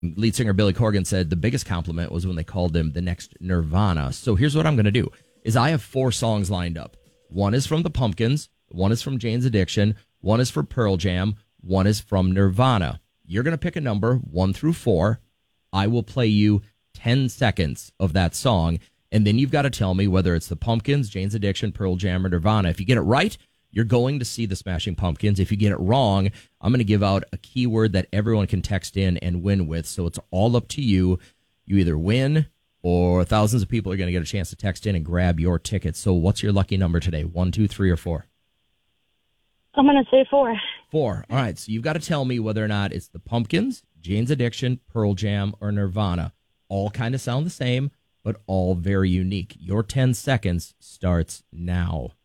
Lead singer Billy Corgan said the biggest compliment was when they called him the next Nirvana. So here's what I'm going to do is I have 4 songs lined up. One is from the Pumpkins, one is from Jane's Addiction, one is for Pearl Jam, one is from Nirvana. You're going to pick a number 1 through 4. I will play you 10 seconds of that song, and then you've got to tell me whether it's the Pumpkins, Jane's Addiction, Pearl Jam, or Nirvana. If you get it right, you're going to see the Smashing Pumpkins. If you get it wrong, I'm going to give out a keyword that everyone can text in and win with. So it's all up to you. You either win or thousands of people are going to get a chance to text in and grab your tickets. So what's your lucky number today? 1, 2, 3, or 4? I'm going to say 4. 4. All right. So you've got to tell me whether or not it's the Pumpkins, Jane's Addiction, Pearl Jam, or Nirvana. All kind of sound the same, but all very unique. Your 10 seconds starts now.